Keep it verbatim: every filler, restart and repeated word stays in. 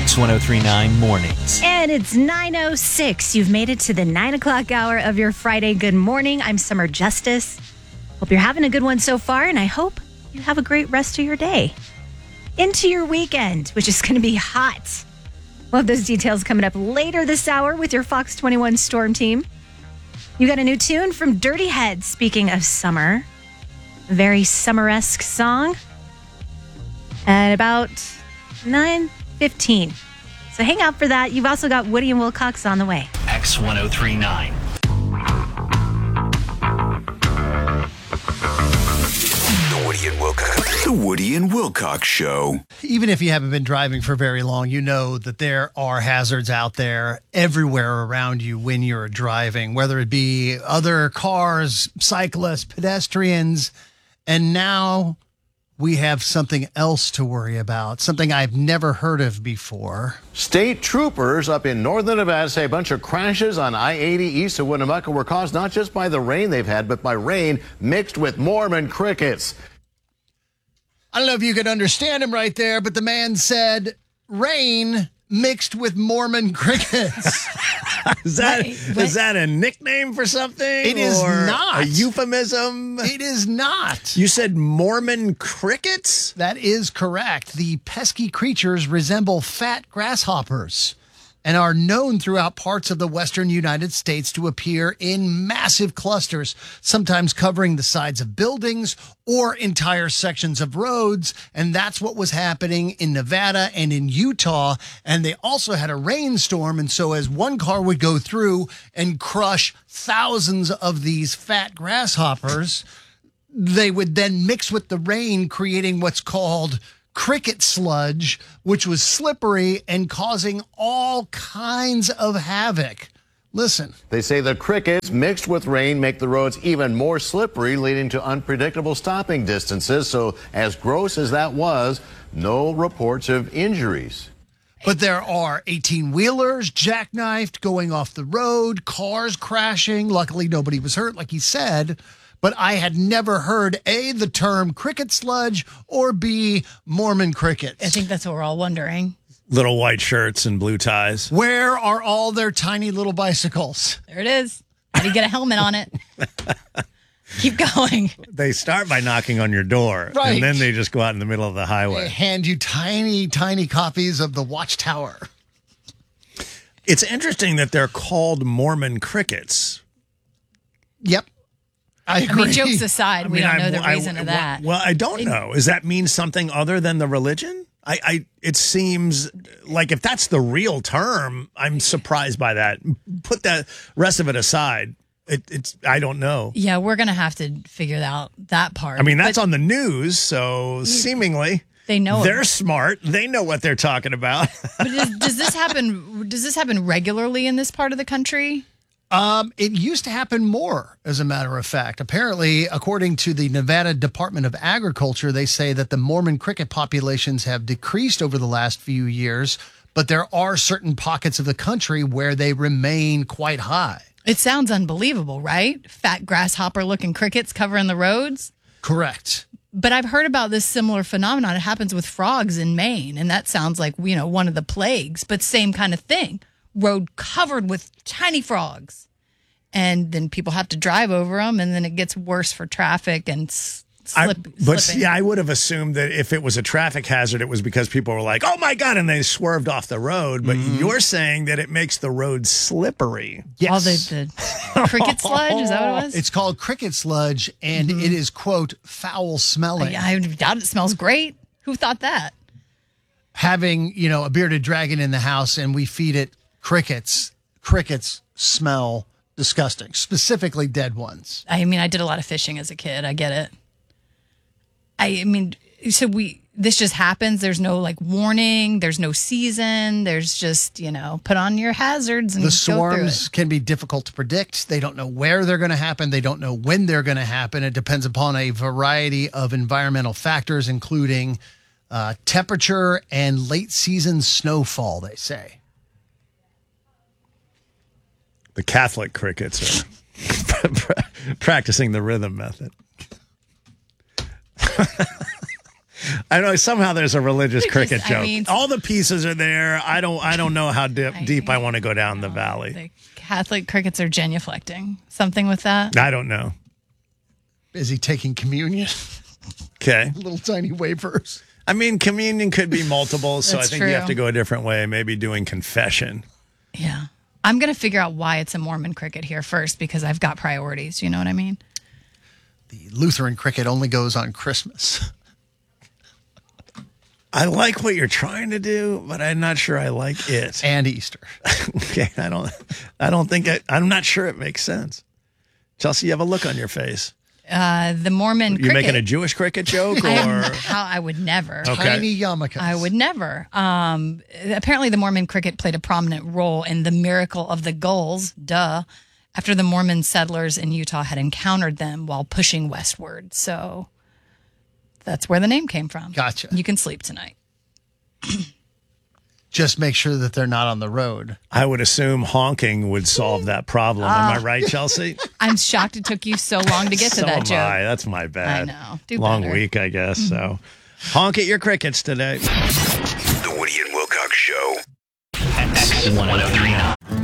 X ten thirty-nine Mornings. And it's nine oh six. You've made it to the nine o'clock hour of your Friday. Good morning. I'm Summer Justice. Hope you're having a good one so far, and I hope you have a great rest of your day. Into your weekend, which is going to be hot. We'll have those details coming up later this hour with your Fox twenty-one Storm Team. You got a new tune from Dirty Head, speaking of summer. A very summer-esque song. At about nine fifteen. So hang out for that. You've also got Woody and Wilcox on the way. X ten thirty-nine. The Woody and Wilcox. The Woody and Wilcox Show. Even if you haven't been driving for very long, you know that there are hazards out there everywhere around you when you're driving, whether it be other cars, cyclists, pedestrians, and now we have something else to worry about, something I've never heard of before. State troopers up in northern Nevada say a bunch of crashes on I eighty east of Winnemucca were caused not just by the rain they've had, but by rain mixed with Mormon crickets. I don't know if you could understand him right there, but the man said rain mixed with Mormon crickets. Is that Wait, is what? that a nickname for something? It is or not. A euphemism? It is not. You said Mormon crickets? That is correct. The pesky creatures resemble fat grasshoppers and are known throughout parts of the western United States to appear in massive clusters, sometimes covering the sides of buildings or entire sections of roads. And that's what was happening in Nevada and in Utah. And they also had a rainstorm. And so as one car would go through and crush thousands of these fat grasshoppers, they would then mix with the rain, creating what's called cricket sludge, which was slippery and causing all kinds of havoc. Listen. They say the crickets mixed with rain make the roads even more slippery, leading to unpredictable stopping distances. So as gross as that was, no reports of injuries. But there are eighteen-wheelers jackknifed, going off the road, cars crashing. Luckily, nobody was hurt, like he said. But I had never heard, A, the term cricket sludge, or B, Mormon crickets. I think that's what we're all wondering. Little white shirts and blue ties. Where are all their tiny little bicycles? There it is. How do you get a helmet on it? Keep going. They start by knocking on your door, Right. and then they just go out in the middle of the They highway. hand you tiny, tiny copies of the Watchtower. It's interesting that they're called Mormon crickets. Yep. I I agree. mean, jokes aside, I we mean, don't I- know the I- reason of that. Well, I don't know. Does that mean something other than the religion? I, I, it seems like if that's the real term, I'm surprised by that. Put the rest of it aside. It, it's, I don't know. Yeah, we're going to have to figure out that part. I mean, that's But on the news, so seemingly they know. they're smart. They know what they're talking about. But does, does this happen? Does this happen regularly in this part of the country? Um, it used to happen more, as a matter of fact. Apparently, according to the Nevada Department of Agriculture, they say that the Mormon cricket populations have decreased over the last few years, but there are certain pockets of the country where they remain quite high. It sounds unbelievable, right? Fat grasshopper-looking crickets covering the roads. Correct. But I've heard about this similar phenomenon. It happens with frogs in Maine, and that sounds like, you know, one of the plagues, but same kind of thing. Road covered with tiny frogs. And then people have to drive over them, and then it gets worse for traffic and s- I, slip, but slipping. yeah, I would have assumed that if it was a traffic hazard, it was because people were like, "Oh my god!" and they swerved off the road. But you're saying that it makes the road slippery. Yes. All the, the cricket sludge, is that what it was? It's called cricket sludge, and it is, quote, foul smelling. I, I doubt it smells great. Who thought that? Having, you know, a bearded dragon in the house and we feed it crickets, crickets smell disgusting, specifically dead ones. I mean, I did a lot of fishing as a kid. I get it. I mean, so we, this just happens. There's no like warning. There's no season. There's just, you know, put on your hazards and The go through storms it. can be difficult to predict. They don't know where they're going to happen. They don't know when they're going to happen. It depends upon a variety of environmental factors, including uh, temperature and late season snowfall, they say. The Catholic crickets are practicing the rhythm method. I know somehow there's a religious Just, cricket I joke. mean- All the pieces are there. I don't. I don't know how dip, I- deep I want to go down the valley. The Catholic crickets are genuflecting. Something with that. I don't know. Is he taking communion? Okay. Little tiny wafers. I mean, communion could be multiple, so That's I think true. you have to go a different way. Maybe doing confession. Yeah. I'm going to figure out why it's a Mormon cricket here first because I've got priorities. You know what I mean? The Lutheran cricket only goes on Christmas. I like what you're trying to do, but I'm not sure I like it. And Easter. Okay, I don't. I don't think. I, I'm not sure it makes sense. Chelsea, you have a look on your face. Uh, the Mormon You cricket. making a Jewish cricket joke, or I, am- how, I would never. Okay. Tiny yarmulkes. I would never. Um, apparently, the Mormon cricket played a prominent role in the miracle of the gulls, duh, after the Mormon settlers in Utah had encountered them while pushing westward. So that's where the name came from. Gotcha. You can sleep tonight. Just make sure that they're not on the road. I would assume honking would solve that problem. Am I right, Chelsea? I'm shocked it took you so long to get to so that am joke. I. That's my bad. I know. Do Long better. week, I guess. So, honk at your crickets today. The Woody and Wilcox Show. X one oh three nine.